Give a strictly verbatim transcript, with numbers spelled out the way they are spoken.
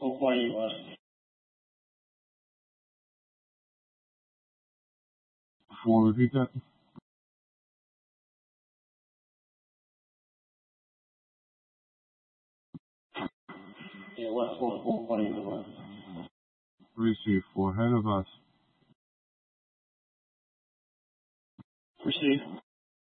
What one you want? Before repeat that. Yeah, what, what, what one you want? Receive for head of us. Receive.